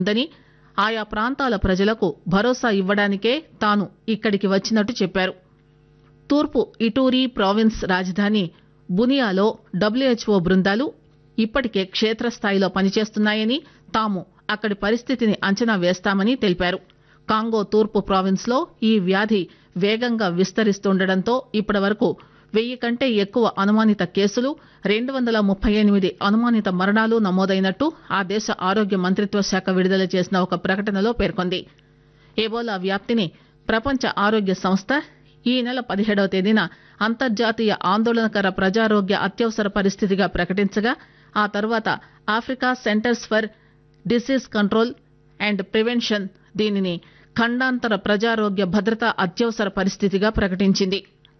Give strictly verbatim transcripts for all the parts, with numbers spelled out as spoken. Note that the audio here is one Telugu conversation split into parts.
ఉందని ఆయా ప్రాంతాల ప్రజలకు భరోసా ఇవ్వడానికే తాను ఇక్కడికి వచ్చినట్టు చెప్పారు. తూర్పు ఇటూరీ ప్రావిన్స్ రాజధాని బునియాలో డబ్ల్యూహెచ్ఓ బృందాలు ఇప్పటికే క్షేత్రస్థాయిలో పనిచేస్తున్నాయని తాము అక్కడి పరిస్థితిని అంచనా వేస్తామని తెలిపారు. కాంగో తూర్పు ప్రావిన్స్ లో ఈ వ్యాధి వేగంగా విస్తరిస్తుండటంతో ఇప్పటివరకు వెయ్యి కంటే ఎక్కువ అనుమానిత కేసులు, రెండు వందల ముప్పై ఎనిమిది అనుమానిత మరణాలు నమోదైనట్టు ఆ దేశ ఆరోగ్య మంత్రిత్వ శాఖ విడుదల చేసిన ఒక ప్రకటనలో పేర్కొంది. ఎబోలా వ్యాప్తిని ప్రపంచ ఆరోగ్య సంస్థ ఈ నెల పదిహేడవ తేదీన అంతర్జాతీయ ఆందోళనకర ప్రజారోగ్య అత్యవసర పరిస్థితిగా ప్రకటించగా ఆ తర్వాత Africa centres for disease control and prevention దీనిని ఖండాంతర ప్రజారోగ్య భద్రతా అత్యవసర పరిస్థితిగా ప్రకటించింది.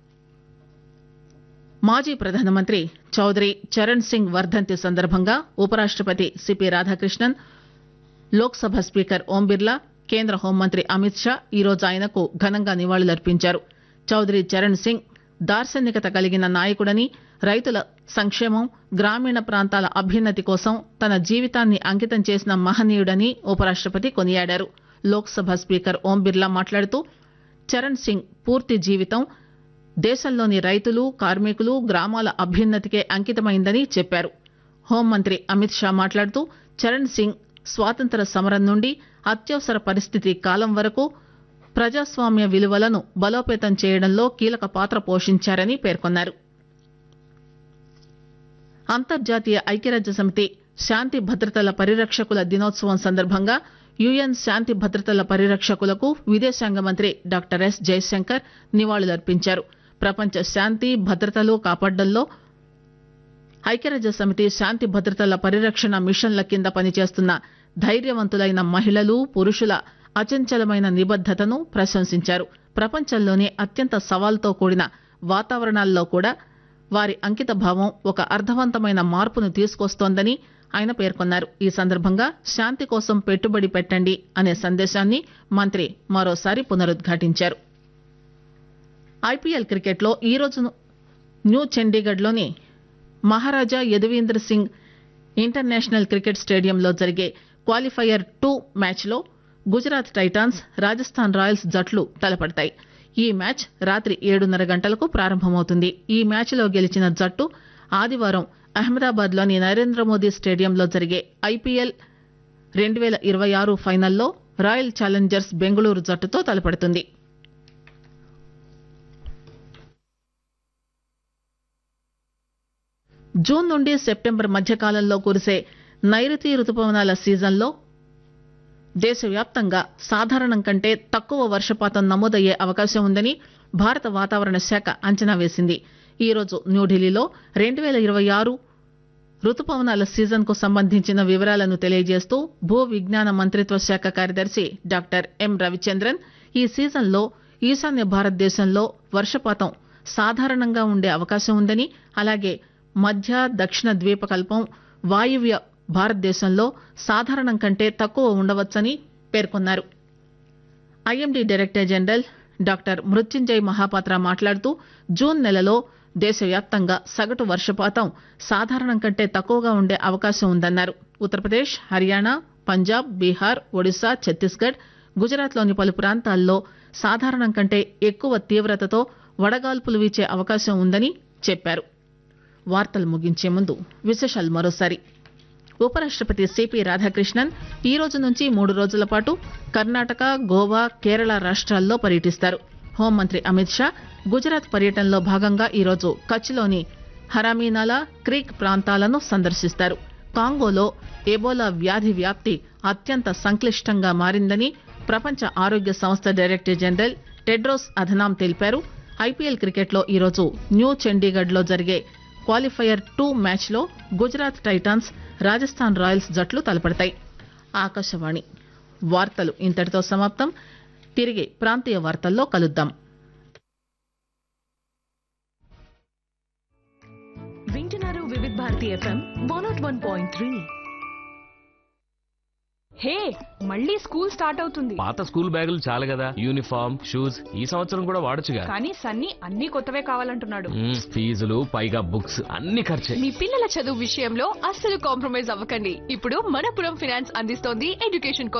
మాజీ ప్రధానమంత్రి చౌదరి చరణ్ సింగ్ వర్ధంతి సందర్భంగా ఉపరాష్టపతి సిపి రాధాకృష్ణన్, లోక్ సభ స్పీకర్ ఓం బిర్లా, కేంద్ర హోంమంత్రి అమిత్ షా ఈరోజు ఆయనకు ఘనంగా నివాళులర్పించారు. చౌదరి చరణ్ సింగ్ దార్శనికత కలిగిన నాయకుడని, రైతుల సంక్షేమం, గ్రామీణ ప్రాంతాల అభ్యున్నతి కోసం తన జీవితాన్ని అంకితం చేసిన మహనీయుడని ఉపరాష్టపతి కొనియాడారు. లోక్ సభ స్పీకర్ ఓం బిర్లా మాట్లాడుతూ చరణ్ సింగ్ పూర్తి జీవితం దేశంలోని రైతులు, కార్మికులు, గ్రామాల అభ్యున్నతికే అంకితమైందని చెప్పారు. హోంమంత్రి అమిత్ షా మాట్లాడుతూ చరణ్ సింగ్ స్వాతంత్ర సమరం నుండి అత్యవసర పరిస్థితి కాలం వరకు ప్రజాస్వామ్య విలువలను బలోపేతం చేయడంలో కీలక పాత్ర పోషించారని పేర్కొన్నారు. అంతర్జాతీయ ఐక్యరాజ్య సమితి శాంతి భద్రతల పరిరక్షకుల దినోత్సవం సందర్భంగా యుఎన్ శాంతి భద్రతల పరిరక్షకులకు విదేశాంగ మంత్రి డాక్టర్ ఎస్ జయశంకర్ నివాళులర్పించారు. ప్రపంచ శాంతి భద్రతలు కాపాడడంలో ఐక్యరాజ్య సమితి శాంతి భద్రతల పరిరక్షణ మిషన్ల కింద పనిచేస్తున్న ధైర్యవంతులైన మహిళలు, పురుషుల అచంచలమైన నిబద్దతను ప్రశంసించారు. ప్రపంచంలోనే అత్యంత సవాల్తో కూడిన వాతావరణాల్లో కూడా వారి అంకిత భావం ఒక అర్థవంతమైన మార్పును తీసుకొస్తోందని ఆయన పేర్కొన్నారు. ఈ సందర్భంగా శాంతి కోసం పెట్టుబడి పెట్టండి అనే సందేశాన్ని మంత్రి మరోసారి పునరుద్ఘాటించారు. ఐపీఎల్ క్రికెట్ లో ఈరోజు న్యూ చండీగఢ్ లోని మహారాజా యదువీంద్ర సింగ్ ఇంటర్నేషనల్ క్రికెట్ స్టేడియంలో జరిగే క్వాలిఫైయర్ టూ మ్యాచ్ లో గుజరాత్ టైటాన్స్, రాజస్థాన్ రాయల్స్ జట్లు తలపడతాయి. ఈ మ్యాచ్ రాత్రి ఏడున్నర గంటలకు ప్రారంభమవుతుంది. ఈ మ్యాచ్ లో గెలిచిన జట్టు ఆదివారం అహ్మదాబాద్ లోని నరేంద్ర మోదీ స్టేడియంలో జరిగే ఐపీఎల్ రెండు వేల ఇరవై ఆరు ఫైనల్లో రాయల్ ఛాలెంజర్స్ బెంగళూరు జట్టుతో తలపడుతుంది. జూన్ నుండి సెప్టెంబర్ మధ్యకాలంలో కురిసే నైరుతి రుతుపవనాల సీజన్లో దేశవ్యాప్తంగా సాధారణం కంటే తక్కువ వర్షపాతం నమోదయ్యే అవకాశం ఉందని భారత వాతావరణ శాఖ అంచనా వేసింది. ఈరోజు న్యూఢిల్లీలో రెండు వేల ఇరవై ఆరు రుతుపవనాల సీజన్ కు సంబంధించిన వివరాలను తెలియజేస్తూ భూ విజ్ఞాన మంత్రిత్వ శాఖ కార్యదర్శి డాక్టర్ ఎం రవిచంద్రన్ ఈ సీజన్లో ఈశాన్య భారతదేశంలో వర్షపాతం సాధారణంగా ఉండే అవకాశం ఉందని, అలాగే మధ్య దక్షిణ ద్వీపకల్పం, వాయువ్య భారతదేశంలో సాధారణం కంటే తక్కువ ఉండవచ్చని పేర్కొన్నారు. IMD director general doctor Mrutyunjay Mohapatra మాట్లాడుతూ జూన్ నెలలో దేశవ్యాప్తంగా సగటు వర్షపాతం సాధారణం కంటే తక్కువగా ఉండే అవకాశం ఉందన్నారు. ఉత్తరప్రదేశ్, హర్యానా, పంజాబ్, బీహార్, ఒడిశా, ఛత్తీస్గఢ్, గుజరాత్ లోని పలు ప్రాంతాల్లో సాధారణం కంటే ఎక్కువ తీవ్రతతో వడగాల్పులు వీచే అవకాశం ఉందని చెప్పారు. వార్తలు ముగించే ముందు విశేషాలు మరోసారి. ఉపరాష్టపతి సిపి రాధాకృష్ణన్ ఈ రోజు నుంచి మూడు రోజుల పాటు కర్ణాటక, గోవా, కేరళ రాష్ట్రాల్లో పర్యటిస్తారు. హోంమంత్రి అమిత్ షా గుజరాత్ పర్యటనలో భాగంగా ఈరోజు కచ్లోని హరామీనాలా క్రీక్ ప్రాంతాలను సందర్శిస్తారు. కాంగోలో ఎబోలా వ్యాధి వ్యాప్తి అత్యంత సంక్లిష్టంగా మారిందని ప్రపంచ ఆరోగ్య సంస్థ డైరెక్టర్ జనరల్ టెడ్రోస్ అధనామ్ తెలిపారు. ఐపీఎల్ క్రికెట్ లో ఈరోజు న్యూ చండీగఢ్ లో జరిగే క్వాలిఫైయర్ టూ మ్యాచ్ లో గుజరాత్ టైటాన్స్, రాజస్థాన్ రాయల్స్ జట్లు తలపడతాయి. ఆకాశవాణి వార్తలు ఇంతటితో సమాప్తం. తిరిగి ప్రాంతీయ వార్తల్లో కలుద్దాం. వింటున్నారు వివిధ Bharati FM one not one point three. హే మళ్ళీ స్కూల్ స్టార్ట్ అవుతుంది. పాత స్కూల్ బ్యాగులు చాలు కదా, యూనిఫామ్ షూస్ ఈ సంవత్సరం కూడా వాడొచ్చుగా. కానీ సన్నీ అన్ని కొత్తవే కావాలంటున్నాడు. మ్మ్, ఫీజులు పైగా బుక్స్ అన్ని ఖర్చే. మీ పిల్లల చదువు విషయంలో అస్సలు కాంప్రమైజ్ అవ్వకండి. ఇప్పుడు మనపురం ఫైనాన్స్ అందిస్తోంది ఎడ్యుకేషన్